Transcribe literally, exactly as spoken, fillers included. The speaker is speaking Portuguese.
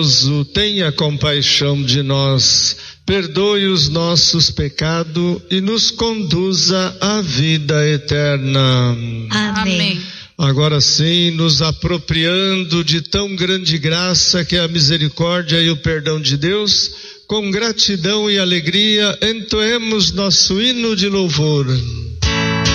tenha compaixão de nós, perdoe os nossos pecados e nos conduza à vida eterna. Amém. Agora sim, nos apropriando de tão grande graça que é a misericórdia e o perdão de Deus, com gratidão e alegria, entoemos nosso hino de louvor.